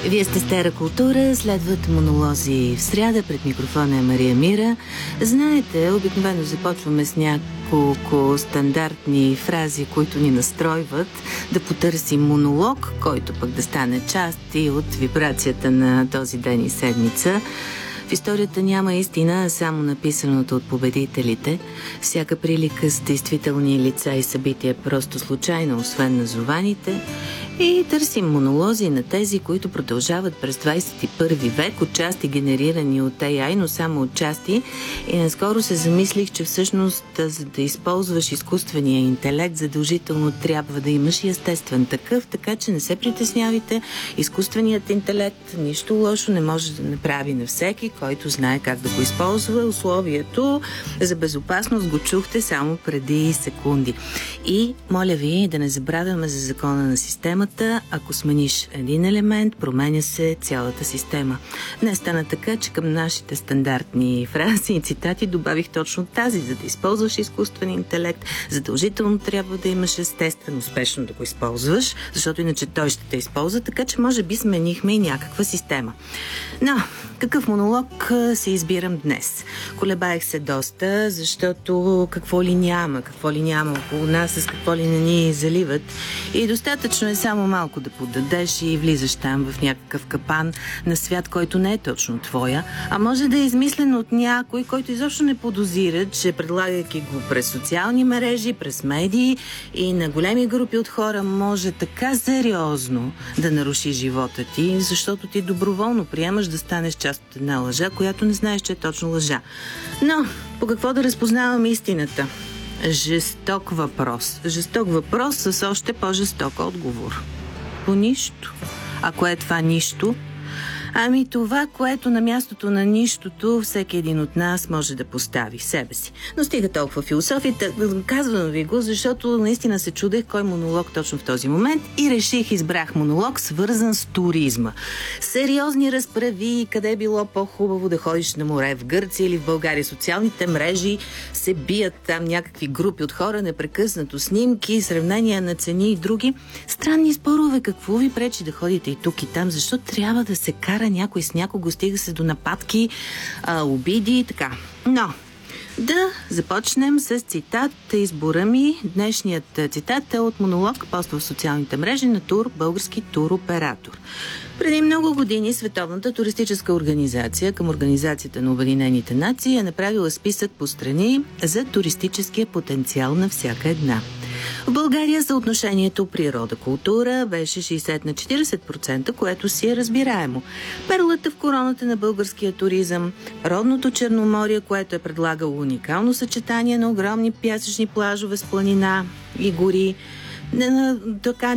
Вие сте Стара култура, следват монолози в сряда, пред микрофона е Мария Мира. Знаете, обикновено започваме с няколко стандартни фрази, които ни настройват да потърсим монолог, който пък да стане част и от вибрацията на този ден и седмица. В историята няма истина, а само написаното от победителите. Всяка прилика с действителни лица и събития е просто случайно, освен назованите. И търсим монолози на тези, които продължават през 21 век, отчасти генерирани от AI, но само отчасти. И наскоро се замислих, че всъщност за да използваш изкуствения интелект, задължително трябва да имаш и естествен такъв, така че не се притеснявайте. Изкуственият интелект нищо лошо не може да направи на всеки, който знае как да го използва. Условието за безопасност го чухте само преди секунди. И моля ви да не забравяме за закона на системата. Ако смениш един елемент, променя се цялата система. Днес стана така, че към нашите стандартни фрази и цитати добавих точно тази. За да използваш изкуствен интелект, задължително трябва да имаш естествено успешно да го използваш, защото иначе той ще те използва, така че може би сменихме и някаква система. Но какъв монолог се избирам днес? Колебаех се доста, защото какво ли няма около нас, с какво ли не ни заливат. И достатъчно е само малко да поддадеш и влизаш там в някакъв капан на свят, който не е точно твоя, а може да е измислен от някой, който изобщо не подозира, че предлагайки го през социални мрежи, през медии и на големи групи от хора, може така сериозно да наруши живота ти, защото ти доброволно приемаш да станеш част от една лъжа, която не знаеш, че е точно лъжа. Но по какво да разпознавам истината? Жесток въпрос. Жесток въпрос с още по-жесток отговор. По нищо. А кое е това нищо? Ами това, което на мястото на нищото всеки един от нас може да постави себе си. Но стига толкова философията. Казвам ви го, защото наистина се чудех кой монолог точно в този момент и избрах монолог, свързан с туризма. Сериозни разправи, къде е било по-хубаво да ходиш на море, в Гърция или в България. Социалните мрежи се бият там някакви групи от хора, непрекъснато снимки, сравнения на цени и други. Странни спорове, какво ви пречи да ходите и тук и там, защо трябва да се кара някой с някого, стига се до нападки, обиди и така. Но да започнем с цитат. Избора ми. Днешният цитат е от монолог, пост в социалните мрежи на ТУР, български туроператор. Преди много години Световната туристическа организация към Организацията на Обединените нации е направила списък по страни за туристическия потенциал на всяка една. В България съотношението природа-култура беше 60/40%, което си е разбираемо. Перлата в короната на българския туризъм, родното Черноморие, което е предлагало уникално съчетание на огромни пясъчни плажове с планина и гори, така